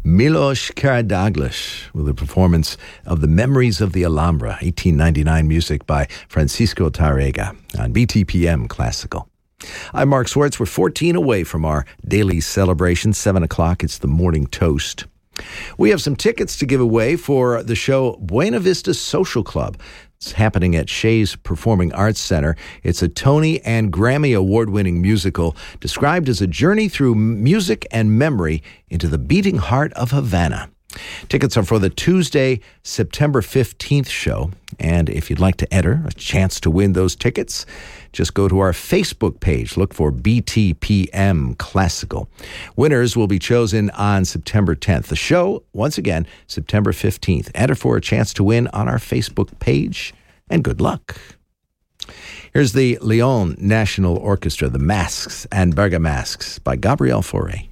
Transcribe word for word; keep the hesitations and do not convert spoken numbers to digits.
Milos Karadoglou with a performance of The Memories of the Alhambra, eighteen ninety-nine music by Francisco Tárrega on B T P M Classical. I'm Mark Swartz. We're fourteen away from our daily celebration. seven o'clock, it's the morning toast. We have some tickets to give away for the show Buena Vista Social Club. It's happening at Shays Performing Arts Center. It's a Tony and Grammy Award-winning musical described as a journey through music and memory into the beating heart of Havana. Tickets are for the Tuesday, September fifteenth show. And if you'd like to enter a chance to win those tickets, just go to our Facebook page. Look for B T P M Classical. Winners will be chosen on September tenth. The show, once again, September fifteenth. Enter for a chance to win on our Facebook page, and good luck. Here's the Lyon National Orchestra, the Masks and Bergamasques by Gabriel Fauré.